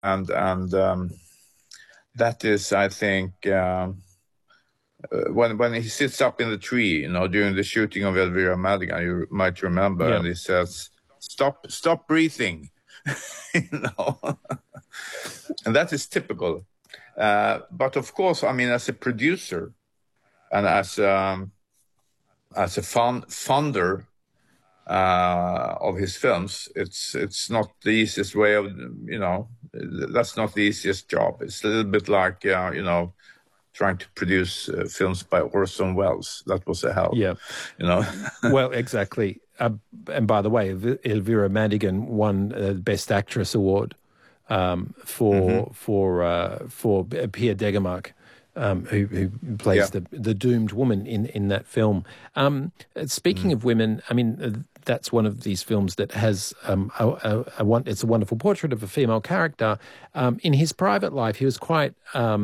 and that is, I think, when he sits up in the tree, during the shooting of Elvira Madigan, you might remember, Yeah. and he says, "Stop breathing," you know, and that is typical. But of course, I mean, as a producer and as a funder of his films, it's not the easiest way of, that's not the easiest job. It's a little bit like, trying to produce films by Orson Welles. That was a hell, Yeah. Well, exactly. And by the way, Elvira Madigan won the Best Actress award for Pierre Degemark, who plays the doomed woman in that film. Speaking of women, I mean, that's one of these films that has it's a wonderful portrait of a female character. In his private life, he was quite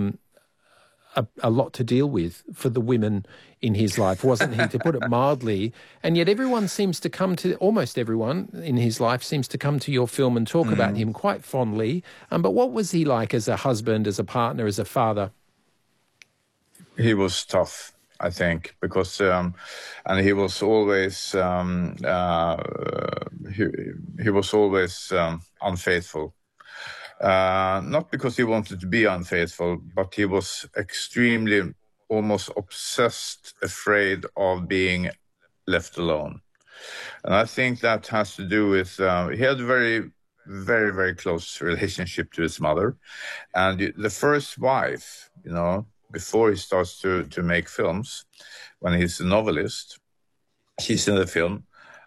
a lot to deal with for the women in his life, wasn't he, to put it mildly? And yet almost everyone in his life seems to come to your film and talk about him quite fondly. But what was he like as a husband, as a partner, as a father? He was tough, I think, because and he was always unfaithful. Not because he wanted to be unfaithful, but he was extremely, almost obsessed, afraid of being left alone. And I think that has to do with, he had a very, very, very close relationship to his mother. And the first wife, before he starts to make films, when he's a novelist, she's in the film.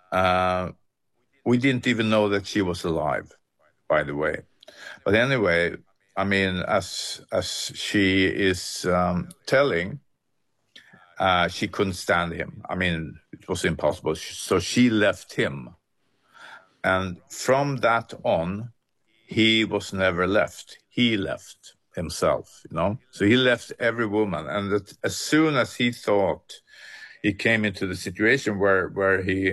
We didn't even know that she was alive, by the way. But anyway, I mean, as she is telling, she couldn't stand him. I mean, it was impossible. So she left him. And from that on, he was never left. He left himself, So he left every woman. And that as soon as he thought he came into the situation where he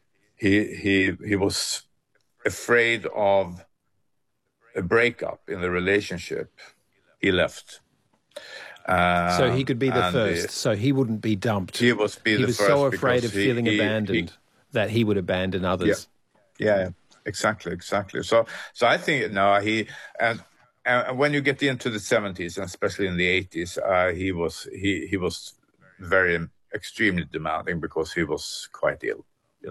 was afraid of a breakup in the relationship, he left. So he could be the first, so he wouldn't be dumped. He was so afraid of feeling abandoned that he would abandon others. Yeah, exactly. So I think and when you get into the 70s and especially in the 80s, he was very extremely demanding because he was quite ill,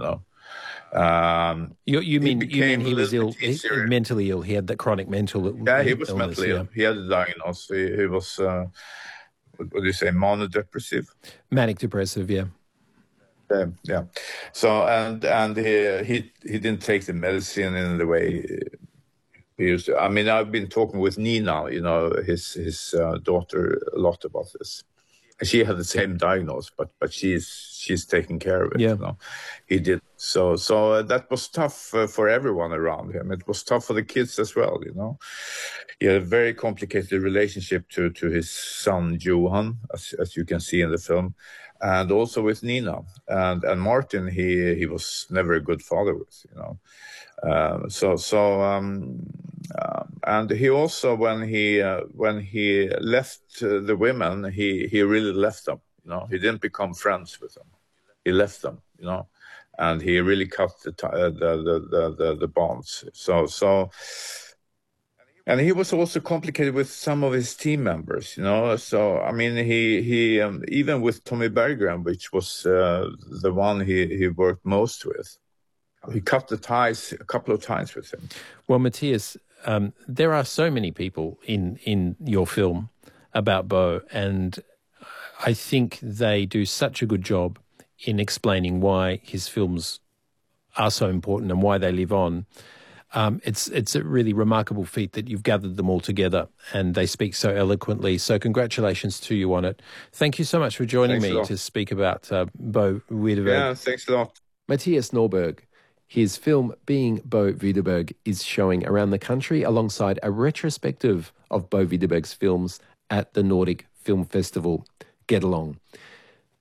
You mean he was ill, mentally ill? He had that chronic mental illness. Yeah, he was mentally ill. He had a diagnosis. He was, what do you say, monodepressive? Manic depressive, yeah. Yeah. So and he didn't take the medicine in the way he used to. I mean, I've been talking with Nina, his daughter, a lot about this. She had the same diagnosis, but she's taking care of it. Yeah. He did so that was tough for everyone around him. It was tough for the kids as well. He had a very complicated relationship to his son Johan, as you can see in the film, and also with Nina and Martin. He was never a good father with. And he also, when he left the women, he really left them. He didn't become friends with them. He left them. And he really cut the bonds. And he was also complicated with some of his team members. So I mean, he even with Tommy Berggren, which was the one he worked most with. He cut the ties a couple of times with him. Well, Mattias, there are so many people in your film about Bo, and I think they do such a good job in explaining why his films are so important and why they live on. It's a really remarkable feat that you've gathered them all together, and they speak so eloquently. So congratulations to you on it. Thank you so much for joining me to speak about Bo Widerberg. Yeah, thanks a lot. Mattias Norberg. His film Being Bo Widerberg is showing around the country alongside a retrospective of Bo Widerberg's films at the Nordic Film Festival. Get along.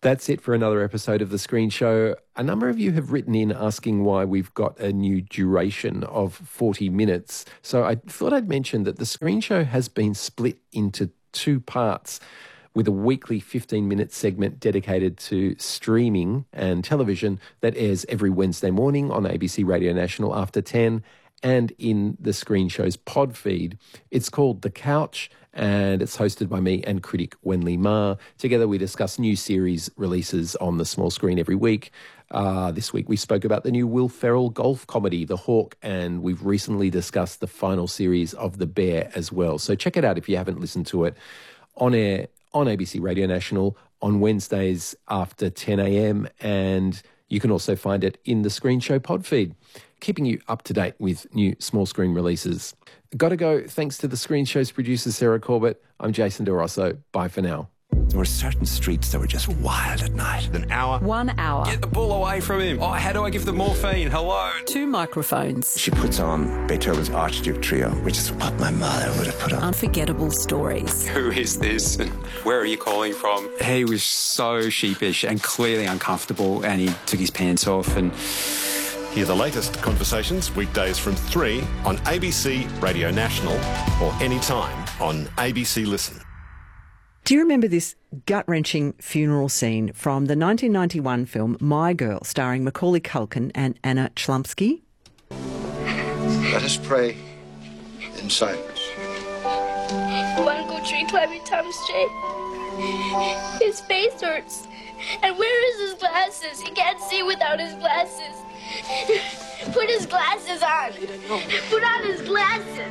That's it for another episode of The Screen Show. A number of you have written in asking why we've got a new duration of 40 minutes. So I thought I'd mention that The Screen Show has been split into two parts, with a weekly 15-minute segment dedicated to streaming and television that airs every Wednesday morning on ABC Radio National after 10 and in The Screen Show's pod feed. It's called The Couch, and it's hosted by me and critic Wenli Ma. Together we discuss new series releases on the small screen every week. This week we spoke about the new Will Ferrell golf comedy, The Hawk, and we've recently discussed the final series of The Bear as well. So check it out if you haven't listened to it. On air on ABC Radio National on Wednesdays after 10 a.m, and you can also find it in the Screen Show pod feed, keeping you up to date with new small screen releases. Gotta go. Thanks to the Screen Show's producer, Sarah Corbett. I'm Jason DeRosso. Bye for now. There were certain streets that were just wild at night. An hour. 1 hour. Get the ball away from him. Oh, how do I give the morphine? Hello. 2 microphones. She puts on Beethoven's Archduke Trio, which is what my mother would have put on. Unforgettable stories. Who is this and where are you calling from? He was so sheepish and clearly uncomfortable, and he took his pants off. And hear the latest conversations weekdays from 3 on ABC Radio National or anytime on ABC Listen. Do you remember this gut-wrenching funeral scene from the 1991 film My Girl, starring Macaulay Culkin and Anna Chlumsky? Let us pray in silence. Want to go tree climbing, Thomas J? His face hurts. And where is his glasses? He can't see without his glasses. Put his glasses on. Put on his glasses.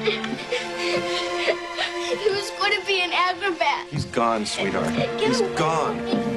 He was going to be an acrobat. He's gone, sweetheart. He's gone.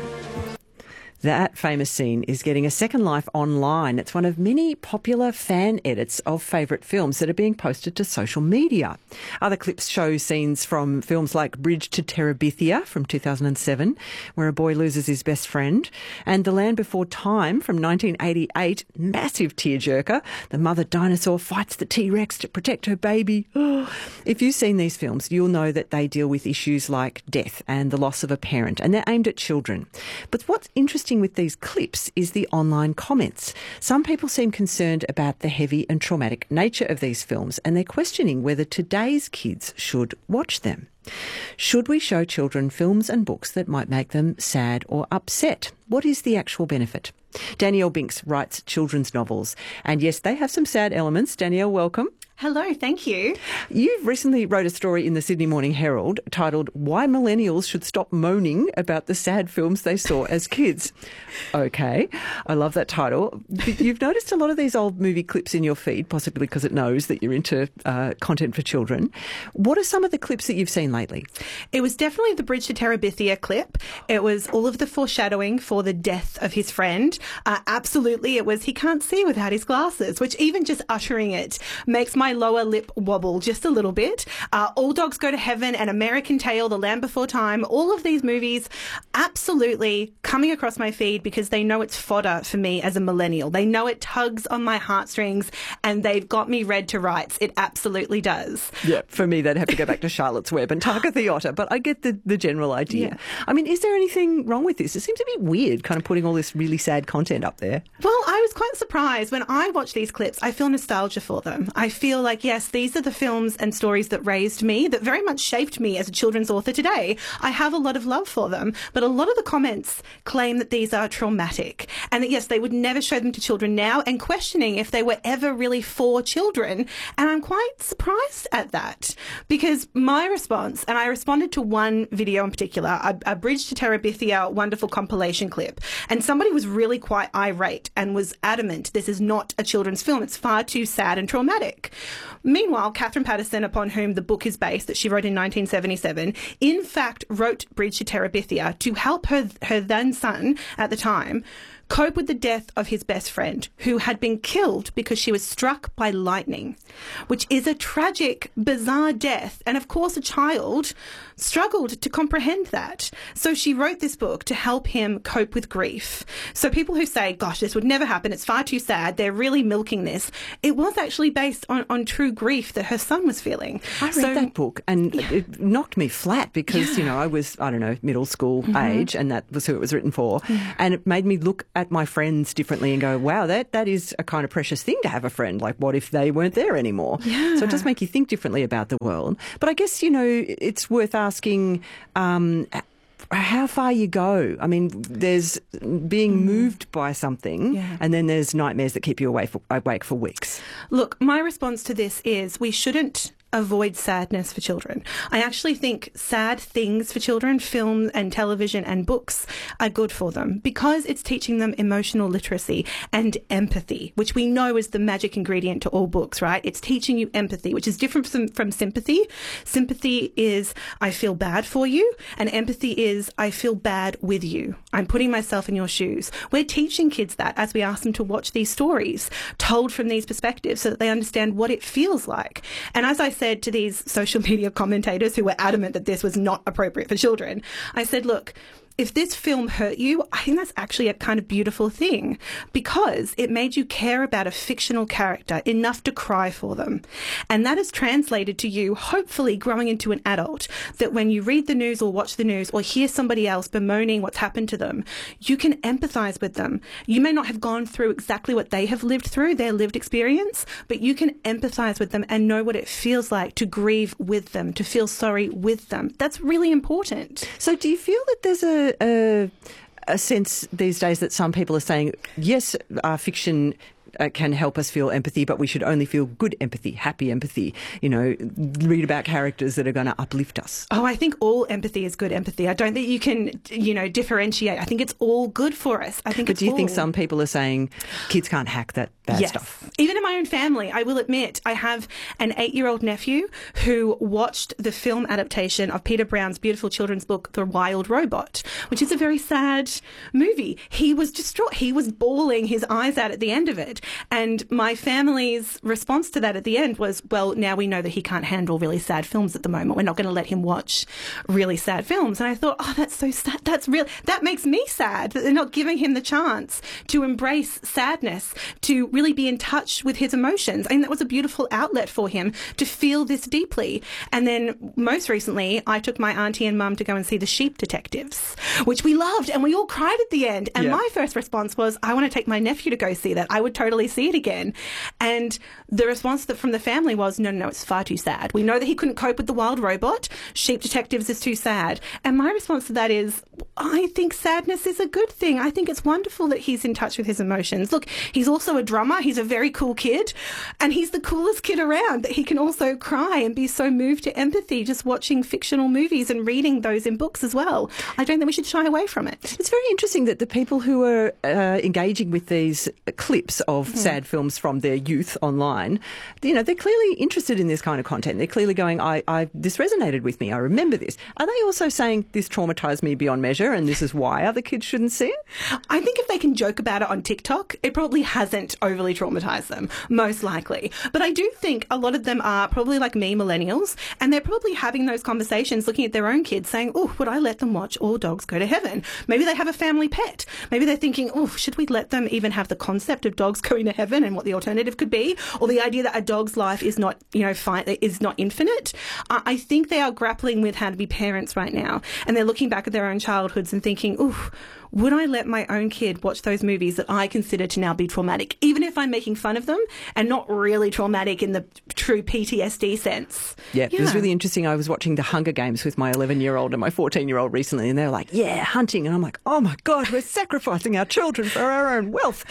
That famous scene is getting a second life online. It's one of many popular fan edits of favourite films that are being posted to social media. Other clips show scenes from films like Bridge to Terabithia from 2007, where a boy loses his best friend, and The Land Before Time from 1988, massive tearjerker. The mother dinosaur fights the T-Rex to protect her baby. If you've seen these films, you'll know that they deal with issues like death and the loss of a parent, and they're aimed at children. But what's interesting with these clips is the online comments. Some people seem concerned about the heavy and traumatic nature of these films, and they're questioning whether today's kids should watch them. Should we show children films and books that might make them sad or upset? What is the actual benefit? Danielle Binks writes children's novels, and yes, they have some sad elements. Danielle, welcome. Hello, thank you. You recently wrote a story in the Sydney Morning Herald titled Why Millennials Should Stop Moaning About the Sad Films They Saw as Kids. Okay, I love that title. You've noticed a lot of these old movie clips in your feed, possibly because it knows that you're into content for children. What are some of the clips that you've seen lately? It was definitely the Bridge to Terabithia clip. It was all of the foreshadowing for the death of his friend. Absolutely, it was he can't see without his glasses, which even just uttering it makes my lower lip wobble just a little bit. All Dogs Go to Heaven and American Tail, The Land Before Time, all of these movies absolutely coming across my feed because they know it's fodder for me as a millennial. They know it tugs on my heartstrings and they've got me read to rights. It absolutely does. Yeah, for me, they'd have to go back to Charlotte's Web and Tarka the Otter, but I get the general idea. Yeah. I mean, is there anything wrong with this? It seems a bit weird kind of putting all this really sad content up there. Well, I was quite surprised. When I watch these clips, I feel nostalgia for them. I feel like, yes, these are the films and stories that raised me, that very much shaped me as a children's author today. I have a lot of love for them, but a lot of the comments claim that these are traumatic and that, yes, they would never show them to children now, and questioning if they were ever really for children. And I'm quite surprised at that because my response, and I responded to one video in particular, a Bridge to Terabithia wonderful compilation clip, and somebody was really quite irate and was adamant this is not a children's film. It's far too sad and traumatic. Meanwhile, Catherine Paterson, upon whom the book is based, that she wrote in 1977, in fact wrote Bridge to Terabithia to help her then son at the time cope with the death of his best friend, who had been killed because she was struck by lightning, which is a tragic, bizarre death. And of course, a child struggled to comprehend that. So she wrote this book to help him cope with grief. So people who say, gosh, this would never happen, it's far too sad, they're really milking this. It was actually based on true grief that her son was feeling. I read that book and it knocked me flat because, I was, middle school age, and that was who it was written for. And it made me look at my friends differently and go, wow, that is a kind of precious thing to have a friend. Like, what if they weren't there anymore? Yeah. So it does make you think differently about the world. But I guess, it's worth asking how far you go. I mean, there's being moved by something, and then there's nightmares that keep you awake for weeks. Look, my response to this is we shouldn't avoid sadness for children. I actually think sad things for children, film and television and books, are good for them because it's teaching them emotional literacy and empathy, which we know is the magic ingredient to all books, right? It's teaching you empathy, which is different from sympathy. Sympathy is, I feel bad for you, and empathy is, I feel bad with you. I'm putting myself in your shoes. We're teaching kids that as we ask them to watch these stories told from these perspectives so that they understand what it feels like. And as I said to these social media commentators who were adamant that this was not appropriate for children, I said, look, if this film hurt you, I think that's actually a kind of beautiful thing because it made you care about a fictional character enough to cry for them. And that has translated to you, hopefully growing into an adult, that when you read the news or watch the news or hear somebody else bemoaning what's happened to them, you can empathise with them. You may not have gone through exactly what they have lived through, their lived experience, but you can empathise with them and know what it feels like to grieve with them, to feel sorry with them. That's really important. So do you feel that there's a sense these days that some people are saying, yes, fiction can help us feel empathy, but we should only feel good empathy, happy empathy, read about characters that are going to uplift us? Oh, I think all empathy is good empathy. I don't think you can, differentiate. I think it's all good for us. But do you think some people are saying kids can't hack that bad stuff? Even in my own family, I will admit, I have an 8-year-old nephew who watched the film adaptation of Peter Brown's beautiful children's book, The Wild Robot, which is a very sad movie. He was distraught. He was bawling his eyes out at the end of it. And my family's response to that at the end was, well, now we know that he can't handle really sad films at the moment. We're not going to let him watch really sad films. And I thought, oh, that's so sad. That makes me sad that they're not giving him the chance to embrace sadness, to really be in touch with his emotions. And that was a beautiful outlet for him to feel this deeply. And then most recently, I took my auntie and mum to go and see The Sheep Detectives, which we loved. And we all cried at the end. And my first response was, I want to take my nephew to go see that. I would totally see it again. And the response from the family was, no, it's far too sad. We know that he couldn't cope with The Wild Robot. Sheep Detectives is too sad. And my response to that is, I think sadness is a good thing. I think it's wonderful that he's in touch with his emotions. Look, he's also a drummer. He's a very cool kid. And he's the coolest kid around, that he can also cry and be so moved to empathy just watching fictional movies and reading those in books as well. I don't think we should shy away from it. It's very interesting that the people who are engaging with these clips of sad films from their youth online, they're clearly interested in this kind of content. They're clearly going, this resonated with me. I remember this. Are they also saying this traumatised me beyond measure and this is why other kids shouldn't see it? I think if they can joke about it on TikTok, it probably hasn't overly traumatised them, most likely. But I do think a lot of them are probably like me, millennials, and they're probably having those conversations, looking at their own kids saying, oh, would I let them watch All Dogs Go to Heaven? Maybe they have a family pet. Maybe they're thinking, oh, should we let them even have the concept of dogs going to heaven and what the alternative could be, or the idea that a dog's life is not, is not infinite. I think they are grappling with how to be parents right now, and they're looking back at their own childhoods and thinking, ooh, would I let my own kid watch those movies that I consider to now be traumatic, even if I'm making fun of them and not really traumatic in the true PTSD sense? Yeah, it was really interesting. I was watching The Hunger Games with my 11-year-old and my 14-year-old recently, and they were like, yeah, hunting. And I'm like, oh my God, we're sacrificing our children for our own wealth.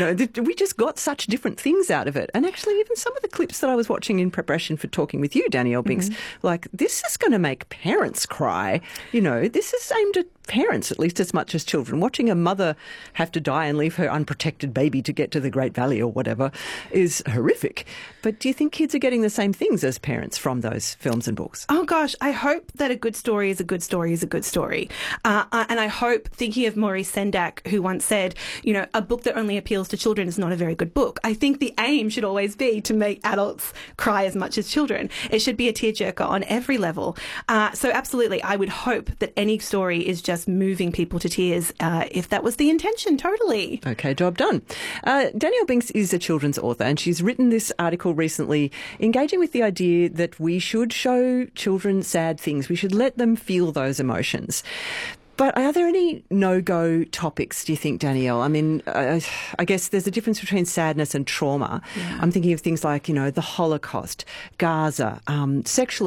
We just got such different things out of it. And actually, even some of the clips that I was watching in preparation for talking with you, Danielle Binks, this is going to make parents cry. This is aimed at parents, at least as much as children. children. Watching a mother have to die and leave her unprotected baby to get to the Great Valley or whatever is horrific. But do you think kids are getting the same things as parents from those films and books? Oh gosh, I hope that a good story is a good story is a good story. And I hope, thinking of Maurice Sendak, who once said, you know, a book that only appeals to children is not a very good book. I think the aim should always be to make adults cry as much as children. It should be a tearjerker on every level. So absolutely, I would hope that any story is just moving people to tears, if that was the intention, totally. Okay, job done. Danielle Binks is a children's author, and she's written this article recently engaging with the idea that we should show children sad things. We should let them feel those emotions. But are there any no-go topics, do you think, Danielle? I mean, I guess there's a difference between sadness and trauma. Yeah. I'm thinking of things like, you know, the Holocaust, Gaza, sexual